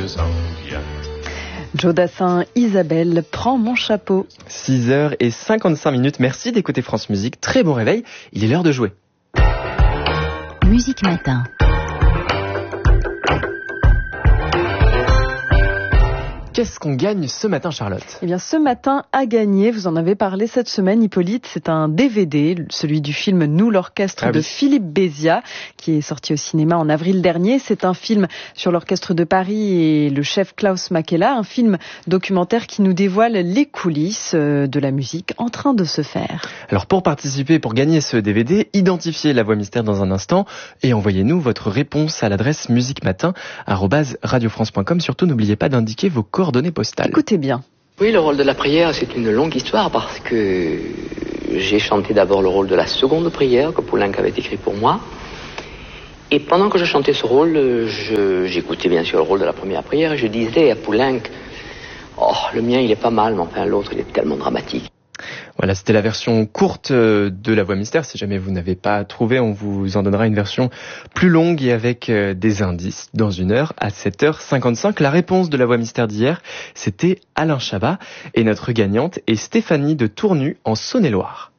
Joe Dassin, Isabelle, prends mon chapeau. 6h55, merci d'écouter France Musique, très bon réveil, il est l'heure de jouer. Musique Matin. Qu'est-ce qu'on gagne ce matin, Charlotte ? Eh bien, ce matin, à gagner, vous en avez parlé cette semaine, Hippolyte, c'est un DVD, celui du film Nous l'orchestre de Philippe Béziat, qui est sorti au cinéma en avril dernier. C'est un film sur l'orchestre de Paris et le chef Klaus Makela, un film documentaire qui nous dévoile les coulisses de la musique en train de se faire. Alors, pour participer, pour gagner ce DVD, identifiez la voix mystère dans un instant et envoyez-nous votre réponse à l'adresse musiquematin@radiofrance.com. Surtout, n'oubliez pas d'indiquer vos coordonnées postales. Écoutez bien. Oui, le rôle de la prière, c'est une longue histoire parce que j'ai chanté d'abord le rôle de la seconde prière que Poulenc avait écrit pour moi. Et pendant que je chantais ce rôle, j'écoutais bien sûr le rôle de la première prière et je disais à Poulenc, oh, le mien il est pas mal, mais enfin l'autre il est tellement dramatique. Voilà, c'était la version courte de la voix mystère. Si jamais vous n'avez pas trouvé, on vous en donnera une version plus longue et avec des indices dans 1 heure à 7h55. La réponse de la voix mystère d'hier, c'était Alain Chabat. Et notre gagnante est Stéphanie de Tournu en Saône-et-Loire.